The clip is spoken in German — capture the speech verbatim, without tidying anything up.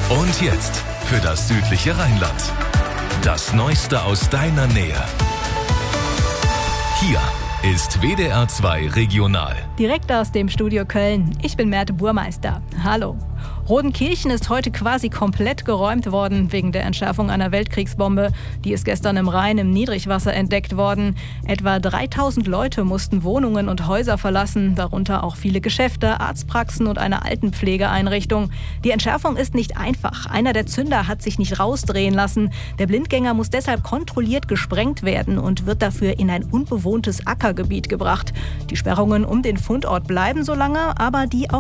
Und jetzt für das südliche Rheinland. Das Neueste aus deiner Nähe. Hier ist W D R zwei Regional. Direkt aus dem Studio Köln. Ich bin Merte Burmeister. Hallo. Rodenkirchen ist heute quasi komplett geräumt worden wegen der Entschärfung einer Weltkriegsbombe. Die ist gestern im Rhein im Niedrigwasser entdeckt worden. Etwa dreitausend Leute mussten Wohnungen und Häuser verlassen, darunter auch viele Geschäfte, Arztpraxen und eine Altenpflegeeinrichtung. Die Entschärfung ist nicht einfach. Einer der Zünder hat sich nicht rausdrehen lassen. Der Blindgänger muss deshalb kontrolliert gesprengt werden und wird dafür in ein unbewohntes Ackergebiet gebracht. Die Sperrungen um den Fundort bleiben so lange, aber die auf